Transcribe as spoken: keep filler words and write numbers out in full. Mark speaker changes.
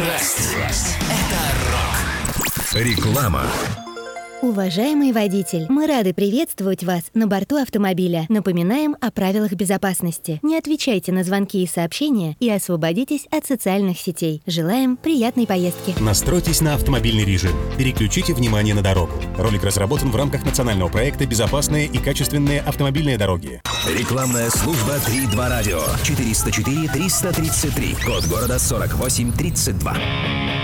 Speaker 1: Здрасте. Это рок.
Speaker 2: Реклама.
Speaker 3: Уважаемый водитель, мы рады приветствовать вас на борту автомобиля. Напоминаем о правилах безопасности. Не отвечайте на звонки и сообщения и освободитесь от социальных сетей. Желаем приятной поездки.
Speaker 4: Настройтесь на автомобильный режим. Переключите внимание на дорогу. Ролик разработан в рамках национального проекта «Безопасные и качественные автомобильные дороги».
Speaker 2: Рекламная служба три два радио. четыреста четыре триста тридцать три. Код города сорок восемь тридцать два.